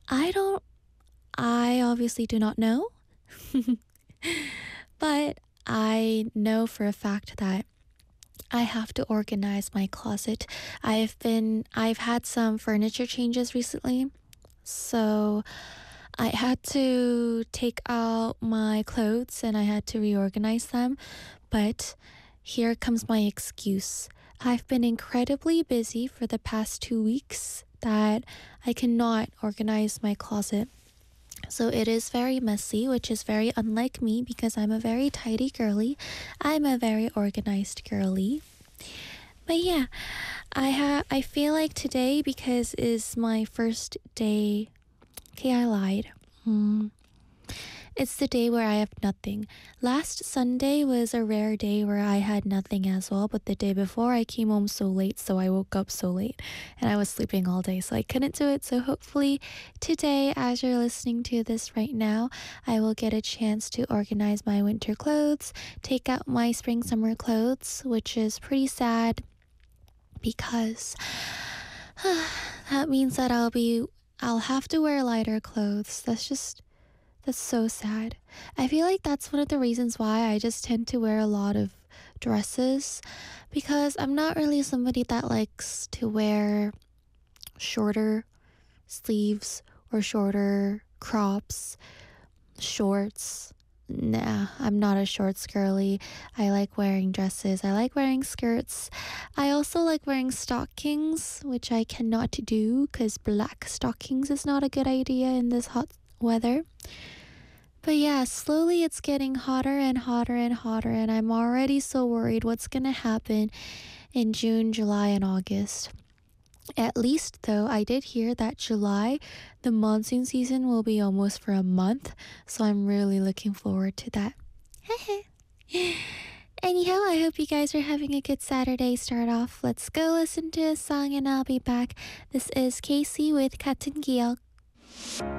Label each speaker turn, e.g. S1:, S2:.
S1: I don't, I obviously do not know, but I know for a fact that I have to organize my closet. I've had some furniture changes recently, so I had to take out my clothes and I had to reorganize them. But here comes my excuse. I've been incredibly busy for the past 2 weeks that I cannot organize my closet. So it is very messy, which is very unlike me because I'm a very tidy girly. I'm a very organized girly. But yeah, I feel like today, because is my first day. Okay, I lied. It's the day where I have nothing. Last Sunday was a rare day where I had nothing as well, but the day before I came home so late, so I woke up so late and I was sleeping all day, so I couldn't do it. So hopefully today, as you're listening to this right now, I will get a chance to organize my winter clothes, take out my spring summer clothes, which is pretty sad because that means that I'll have to wear lighter clothes. That's so sad. I feel like that's one of the reasons why I just tend to wear a lot of dresses because I'm not really somebody that likes to wear shorter sleeves or shorter crops, shorts. Nah, I'm not a shorts girly. I like wearing dresses. I like wearing skirts. I also like wearing stockings, which I cannot do because black stockings is not a good idea in this hot weather. But yeah, slowly it's getting hotter and hotter and hotter, and I'm already so worried what's gonna happen in June, July, and August. At least, though, I did hear that July, the monsoon season, will be almost for a month, so I'm really looking forward to that. Anyhow, I hope you guys are having a good Saturday start off. Let's go listen to a song and I'll be back. This is Casey with 같은 기억.